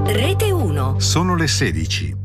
Rete 1. Sono le 16.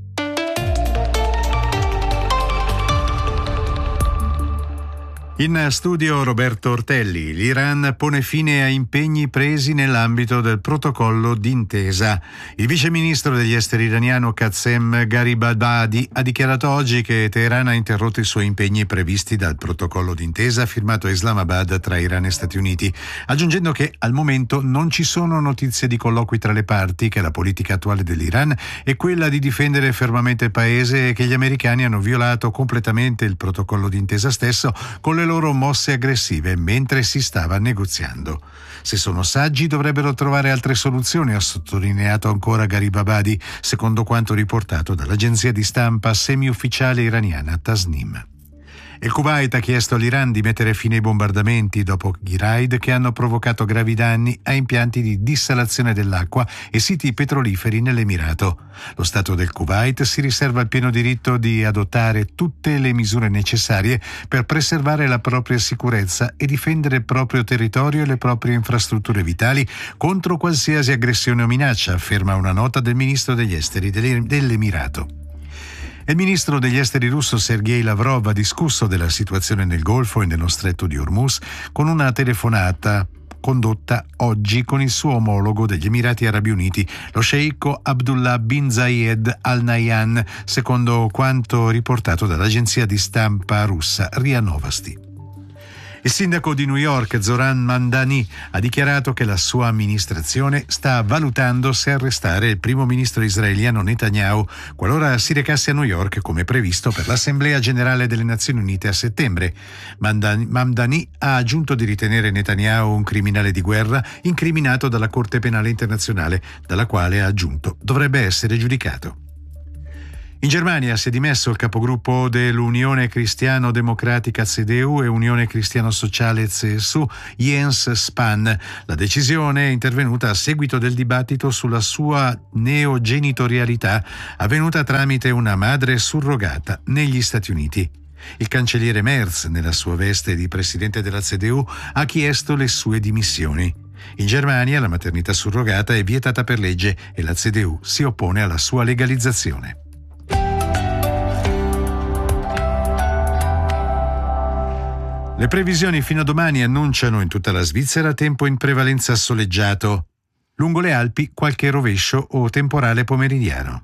In studio Roberto Ortelli. L'Iran pone fine a impegni presi nell'ambito del protocollo d'intesa. Il viceministro degli esteri iraniano Qasem Gharibabadi ha dichiarato oggi che Teheran ha interrotto i suoi impegni previsti dal protocollo d'intesa firmato a Islamabad tra Iran e Stati Uniti, aggiungendo che al momento non ci sono notizie di colloqui tra le parti, che la politica attuale dell'Iran è quella di difendere fermamente il paese e che gli americani hanno violato completamente il protocollo d'intesa stesso con le loro mosse aggressive mentre si stava negoziando. Se sono saggi dovrebbero trovare altre soluzioni, ha sottolineato ancora Gharibabadi, secondo quanto riportato dall'agenzia di stampa semi-ufficiale iraniana Tasnim. Il Kuwait ha chiesto all'Iran di mettere fine ai bombardamenti dopo i raid che hanno provocato gravi danni a impianti di dissalazione dell'acqua e siti petroliferi nell'Emirato. Lo Stato del Kuwait si riserva il pieno diritto di adottare tutte le misure necessarie per preservare la propria sicurezza e difendere il proprio territorio e le proprie infrastrutture vitali contro qualsiasi aggressione o minaccia, afferma una nota del ministro degli esteri dell'Emirato. Il ministro degli esteri russo Sergei Lavrov ha discusso della situazione nel Golfo e nello stretto di Hormuz con una telefonata condotta oggi con il suo omologo degli Emirati Arabi Uniti, lo sceicco Abdullah bin Zayed Al Nahyan, secondo quanto riportato dall'agenzia di stampa russa RIA Novosti. Il sindaco di New York, Zoran Mamdani, ha dichiarato che la sua amministrazione sta valutando se arrestare il primo ministro israeliano Netanyahu qualora si recasse a New York come previsto per l'Assemblea Generale delle Nazioni Unite a settembre. Mamdani ha aggiunto di ritenere Netanyahu un criminale di guerra incriminato dalla Corte Penale Internazionale, dalla quale, ha aggiunto, dovrebbe essere giudicato. In Germania si è dimesso il capogruppo dell'Unione Cristiano-Democratica CDU e Unione Cristiano-Sociale CSU, Jens Spahn. La decisione è intervenuta a seguito del dibattito sulla sua neogenitorialità avvenuta tramite una madre surrogata negli Stati Uniti. Il cancelliere Merz, nella sua veste di presidente della CDU, ha chiesto le sue dimissioni. In Germania la maternità surrogata è vietata per legge e la CDU si oppone alla sua legalizzazione. Le previsioni fino a domani annunciano in tutta la Svizzera tempo in prevalenza soleggiato. Lungo le Alpi qualche rovescio o temporale pomeridiano.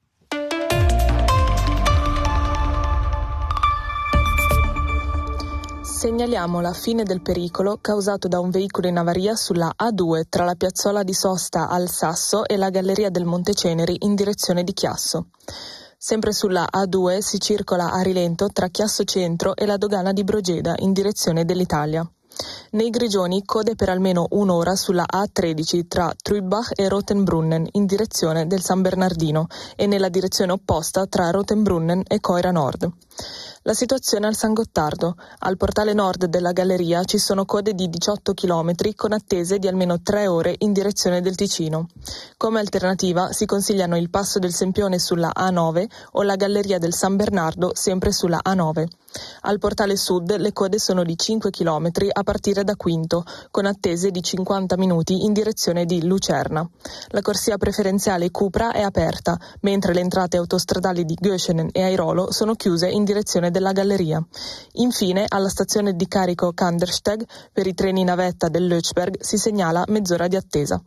Segnaliamo la fine del pericolo causato da un veicolo in avaria sulla A2 tra la piazzola di sosta al Sasso e la galleria del Monteceneri in direzione di Chiasso. Sempre sulla A2 si circola a rilento tra Chiasso Centro e la dogana di Brogeda in direzione dell'Italia. Nei Grigioni code per almeno un'ora sulla A13 tra Trübach e Rotenbrunnen in direzione del San Bernardino e nella direzione opposta tra Rotenbrunnen e Coira Nord. La situazione al San Gottardo. Al portale nord della galleria ci sono code di 18 km con attese di almeno 3 ore in direzione del Ticino. Come alternativa si consigliano il Passo del Sempione sulla A9 o la galleria del San Bernardo sempre sulla A9. Al portale sud le code sono di 5 km a partire da Quinto, con attese di 50 minuti in direzione di Lucerna. La corsia preferenziale Cupra è aperta, mentre le entrate autostradali di Göschenen e Airolo sono chiuse in direzione della galleria. Infine, alla stazione di carico Kandersteg, per i treni navetta del Lötschberg si segnala mezz'ora di attesa.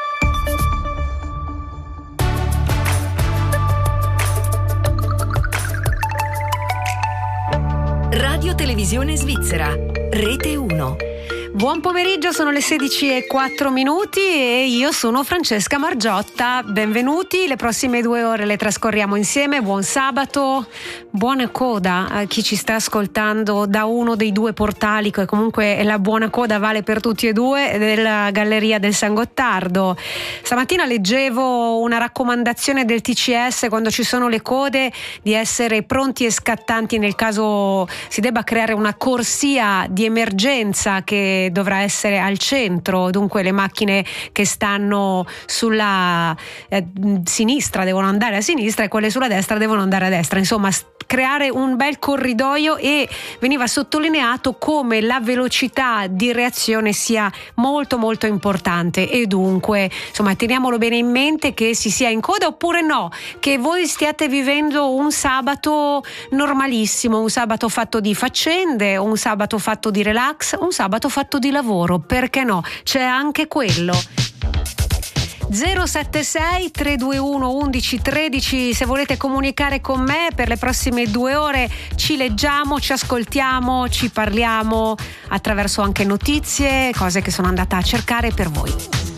Radio Televisione Svizzera, Rete 1. Buon pomeriggio, sono le 16:04 e io sono Francesca Margiotta. Benvenuti, le prossime 2 ore le trascorriamo insieme. Buon sabato, buona coda a chi ci sta ascoltando da uno dei 2 portali, che comunque la buona coda vale per tutti e 2, della Galleria del San Gottardo. Stamattina leggevo una raccomandazione del TCS, quando ci sono le code, di essere pronti e scattanti nel caso si debba creare una corsia di emergenza che che dovrà essere al centro, dunque le macchine che stanno sulla sinistra devono andare a sinistra e quelle sulla destra devono andare a destra, insomma creare un bel corridoio, e veniva sottolineato come la velocità di reazione sia molto molto importante, e dunque insomma teniamolo bene in mente, che si sia in coda oppure no, che voi stiate vivendo un sabato normalissimo, un sabato fatto di faccende, un sabato fatto di relax, un sabato fatto di lavoro, perché no, c'è anche quello. 076 321 1113 se volete comunicare con me per le prossime 2 ore. Ci leggiamo, ci ascoltiamo, ci parliamo attraverso anche notizie, cose che sono andata a cercare per voi.